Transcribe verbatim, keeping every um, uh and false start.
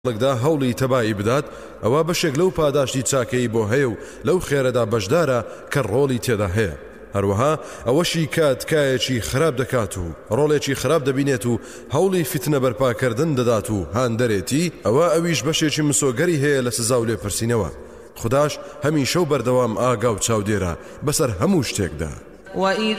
لەگدا هەوڵی تەبایی بدات ئەوە بەشێک لەو پاداشتی چاکەی بۆ هەیە و لەو خێرەدا بەشدارە کە ڕۆڵی تێدا هەیە. هەروەها ئەوەشی کات تکایەکی خراپ دەکات و ڕۆڵێکی خراپ دەبینێت و هەوڵی فتنە بەرپاکردن دەدات و هاندەرێتی ئەوە ئەویش بەشێکی مسۆگەری هەیە لە سزا و لێپرسینەوە. خوداش هەمیشە و بەردەوام ئاگا و چاودێرە بەسەر هەموو شتێکدا.